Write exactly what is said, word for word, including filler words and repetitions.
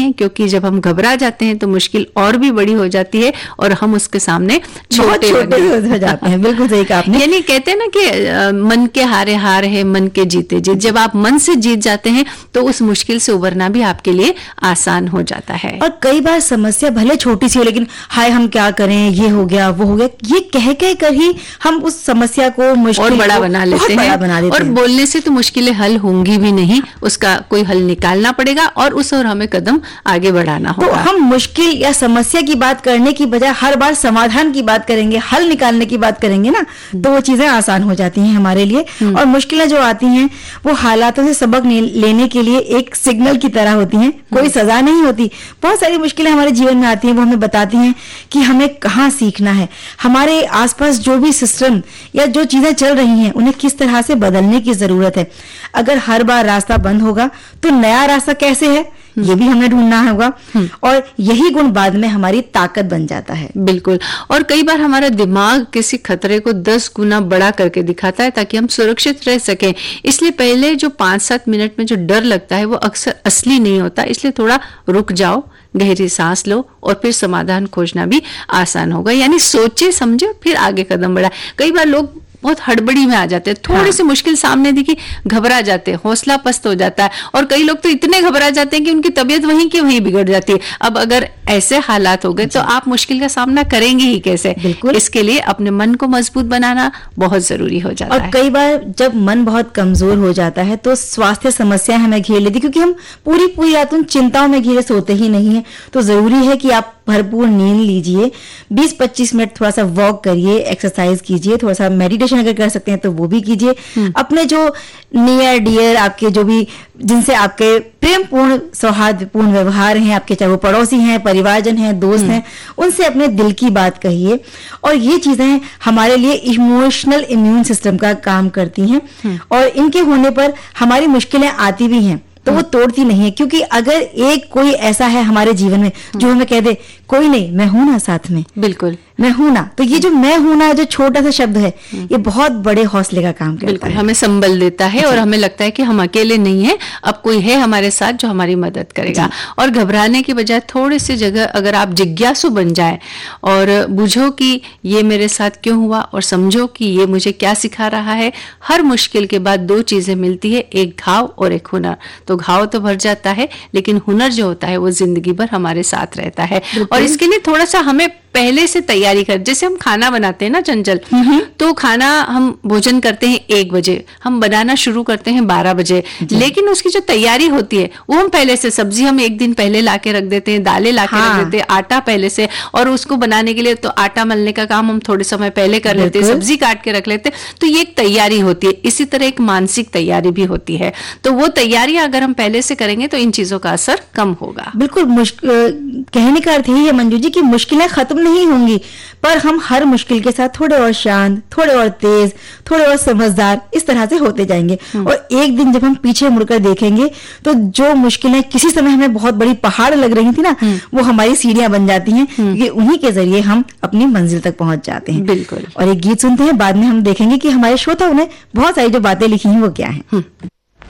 हैं, क्योंकि जब हम घबरा जाते हैं तो मुश्किल और भी बड़ी हो जाती है और हम उसके सामने छोटे छोटे हो जाते हैं। बिल्कुल सही कहा आपने। यानी कहते हैं ना कि आ, मन के हारे हार है, मन के जीते जीत। जब आप मन से जीत जाते हैं तो उस मुश्किल से उबरना भी आपके लिए आसान हो जाता है। और कई बार समस्या भले छोटी सी हो, लेकिन हाय हम क्या करें, ये हो गया वो हो गया, ये कह कह कर ही हम उस समस्या को मुश्किल और बड़ा बना लेते हैं, बना लेते और हैं। बोलने से तो मुश्किलें हल होंगी भी नहीं, उसका कोई हल निकालना पड़ेगा और उस और हमें कदम आगे बढ़ाना होगा। तो हम मुश्किल या समस्या की बात करने की बजाय हर बार समाधान की बात करेंगे, हल निकालने की बात करेंगे ना, तो वो चीजें आसान हो जाती हैं हमारे लिए। और मुश्किलें जो आती हैं वो हालातों से सबक लेने के लिए एक सिग्नल की तरह होती हैं, कोई सजा नहीं होती। बहुत सारी मुश्किलें हमारे जीवन में आती हैं, वो हमें बताती हैं कि हमें कहाँ सीखना है, हमारे आसपास जो भी सिस्टम या जो चीजें चल रही हैं उन्हें किस तरह से बदलने की जरूरत है। अगर हर बार रास्ता बंद होगा तो नया रास्ता कैसे है, ये भी हमें ढूंढना होगा। और यही गुण बाद में हमारी ताकत बन जाता है। बिल्कुल। और कई बार हमारा दिमाग किसी खतरे को दस गुना बड़ा करके दिखाता है ताकि हम सुरक्षित रह सकें। इसलिए पहले जो पांच सात मिनट में जो डर लगता है वो अक्सर असली नहीं होता। इसलिए थोड़ा रुक जाओ, गहरी सांस लो और फिर समाधान खोजना भी आसान होगा। यानी सोचे समझे फिर आगे कदम बढ़ाए। कई बार लोग बहुत हड़बड़ी में आ जाते हैं, थोड़ी हाँ। सी मुश्किल सामने दिखी घबरा जाते हैं, हौसला पस्त हो जाता है। और कई लोग तो इतने घबरा जाते हैं कि उनकी तबीयत वहीं की वहीं बिगड़ जाती है। अब अगर ऐसे हालात हो गए तो आप मुश्किल का सामना करेंगे ही कैसे? इसके लिए अपने मन को मजबूत बनाना बहुत जरूरी हो जाता और है। और कई बार जब मन बहुत कमजोर हो जाता है तो स्वास्थ्य समस्याएं हमें घेर लेती, क्योंकि हम पूरी पूरी रात उन चिंताओं में घिरे सोते ही नहीं है। तो जरूरी है कि आप भरपूर नींद लीजिए, बीस पच्चीस मिनट थोड़ा सा वॉक करिए, एक्सरसाइज कीजिए, थोड़ा सा मेडिटेशन अगर कर सकते हैं तो वो भी कीजिए। अपने जो नियर डियर आपके जो भी जिनसे आपके प्रेम पूर्ण सौहार्दपूर्ण व्यवहार हैं, आपके चाहे वो पड़ोसी हैं, परिवारजन हैं, दोस्त हैं, उनसे अपने दिल की बात कहिए। और ये चीजें हमारे लिए इमोशनल इम्यून सिस्टम का काम करती हैं और इनके होने पर हमारी मुश्किलें आती भी हैं तो वो तोड़ती नहीं है। क्योंकि अगर एक कोई ऐसा है हमारे जीवन में जो हमें कह दे कोई नहीं, मैं हूं ना साथ में, बिल्कुल मैं हूं ना, तो ये जो मैं हूं ना जो छोटा सा शब्द है ये बहुत बड़े हौसले का काम करता है। हमें संबल देता है और हमें लगता है कि हम अकेले नहीं हैं, अब कोई है हमारे साथ जो हमारी मदद करेगा। और घबराने की बजाय थोड़ी सी जगह अगर आप जिज्ञासु बन जाए और बुझो कि ये मेरे साथ क्यों हुआ और समझो कि ये मुझे क्या सिखा रहा है। हर मुश्किल के बाद दो चीजें मिलती है, एक घाव और एक हुनर। तो घाव तो भर जाता है लेकिन हुनर जो होता है वो जिंदगी भर हमारे साथ रहता है। और इसके लिए थोड़ा सा हमें पहले से तैयारी कर, जैसे हम खाना बनाते हैं ना चंचल, तो खाना हम भोजन करते हैं एक बजे, हम बनाना शुरू करते हैं बारह बजे, लेकिन उसकी जो तैयारी होती है वो हम पहले से, सब्जी हम एक दिन पहले लाके रख देते हैं, दालें लाके हाँ। रख देते हैं, आटा पहले से, और उसको बनाने के लिए तो आटा मलने का काम हम थोड़े समय पहले कर लेते हैं, सब्जी काट के रख लेते हैं। तो ये एक तैयारी होती है। इसी तरह एक मानसिक तैयारी भी होती है। तो वो तैयारी अगर हम पहले से करेंगे तो इन चीजों का असर कम होगा। बिल्कुल। कहने का अर्थ यही है मंजू जी की मुश्किलें खत्म नहीं होंगी, पर हम हर मुश्किल के साथ थोड़े और शांत, थोड़े और तेज, थोड़े और समझदार इस तरह से होते जाएंगे। और एक दिन जब हम पीछे मुड़कर देखेंगे तो जो मुश्किलें किसी समय हमें बहुत बड़ी पहाड़ लग रही थी ना, वो हमारी सीढ़ियां बन जाती हैं, क्योंकि उन्हीं के जरिए हम अपनी मंजिल तक पहुंच जाते हैं। बिल्कुल। और एक गीत सुनते हैं, बाद में हम देखेंगे कि हमारे श्रोताओं ने बहुत सारी जो बातें लिखी हैं वो क्या है।